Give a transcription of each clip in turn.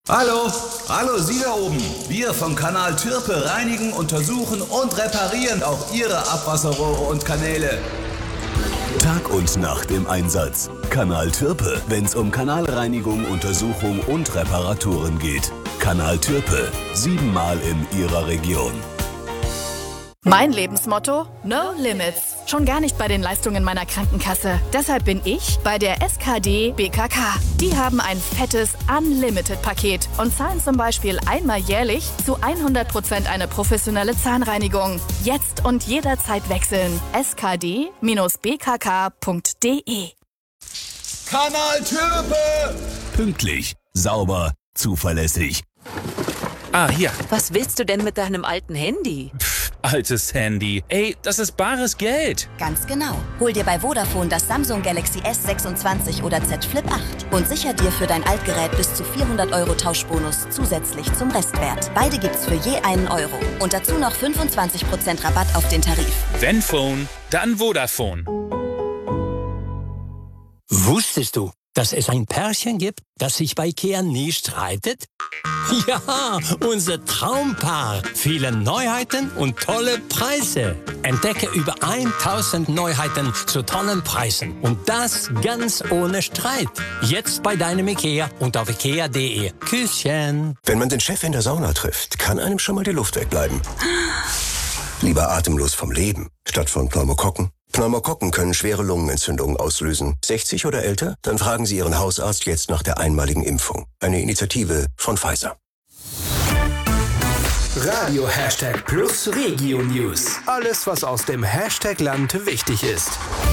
Hallo Sie da oben. Wir vom Kanal Türpe reinigen, untersuchen und reparieren auch Ihre Abwasserrohre und Kanäle. Tag und Nacht im Einsatz. Kanal Türpe, wenn's um Kanalreinigung, Untersuchung und Reparaturen geht. Kanal Türpe, 7-mal in Ihrer Region. Mein Lebensmotto? No Limits. Schon gar nicht bei den Leistungen meiner Krankenkasse. Deshalb bin ich bei der SKD BKK. Die haben ein fettes Unlimited-Paket und zahlen zum Beispiel einmal jährlich zu 100% eine professionelle Zahnreinigung. Jetzt und jederzeit wechseln. skd-bkk.de. Kanal Türpe! Pünktlich, sauber, zuverlässig. Hier. Was willst du denn mit deinem alten Handy? Altes Handy. Ey, das ist bares Geld. Ganz genau. Hol dir bei Vodafone das Samsung Galaxy S26 oder Z Flip 8 und sicher dir für dein Altgerät bis zu 400 € Tauschbonus zusätzlich zum Restwert. Beide gibt's für je einen Euro. Und dazu noch 25% Rabatt auf den Tarif. Wenn Phone, dann Vodafone. Wusstest du, dass es ein Pärchen gibt, das sich bei IKEA nie streitet? Ja, unser Traumpaar. Viele Neuheiten und tolle Preise. Entdecke über 1000 Neuheiten zu tollen Preisen. Und das ganz ohne Streit. Jetzt bei deinem IKEA und auf ikea.de. Küsschen. Wenn man den Chef in der Sauna trifft, kann einem schon mal die Luft wegbleiben. Lieber atemlos vom Leben, statt von Pneumokokken. Pneumokokken können schwere Lungenentzündungen auslösen. 60 oder älter? Dann fragen Sie Ihren Hausarzt jetzt nach der einmaligen Impfung. Eine Initiative von Pfizer. Radio #+ Regio News. Alles, was aus dem Hashtag-Land wichtig ist.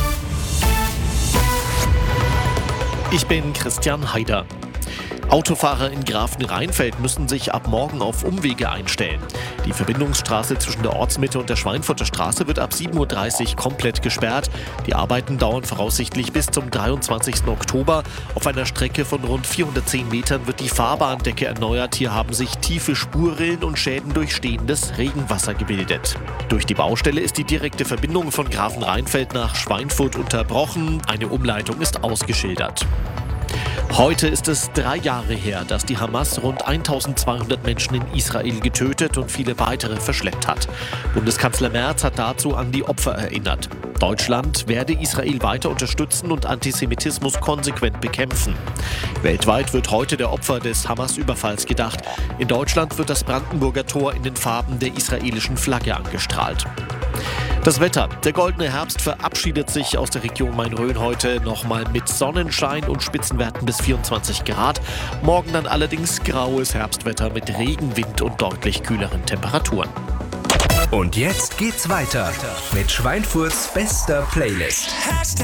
Ich bin Christian Haider. Autofahrer in Grafenrheinfeld müssen sich ab morgen auf Umwege einstellen. Die Verbindungsstraße zwischen der Ortsmitte und der Schweinfurter Straße wird ab 7:30 Uhr komplett gesperrt. Die Arbeiten dauern voraussichtlich bis zum 23. Oktober. Auf einer Strecke von rund 410 Metern wird die Fahrbahndecke erneuert. Hier haben sich tiefe Spurrillen und Schäden durch stehendes Regenwasser gebildet. Durch die Baustelle ist die direkte Verbindung von Grafenrheinfeld nach Schweinfurt unterbrochen. Eine Umleitung ist ausgeschildert. Heute ist es 3 Jahre her, dass die Hamas rund 1200 Menschen in Israel getötet und viele weitere verschleppt hat. Bundeskanzler Merz hat dazu an die Opfer erinnert. Deutschland werde Israel weiter unterstützen und Antisemitismus konsequent bekämpfen. Weltweit wird heute der Opfer des Hamas-Überfalls gedacht. In Deutschland wird das Brandenburger Tor in den Farben der israelischen Flagge angestrahlt. Das Wetter. Der goldene Herbst verabschiedet sich aus der Region Main-Rhön heute nochmal mit Sonnenschein und Spitzenwerten bis 24 Grad. Morgen dann allerdings graues Herbstwetter mit Regen, Wind und deutlich kühleren Temperaturen. Und jetzt geht's weiter mit Schweinfurts bester Playlist.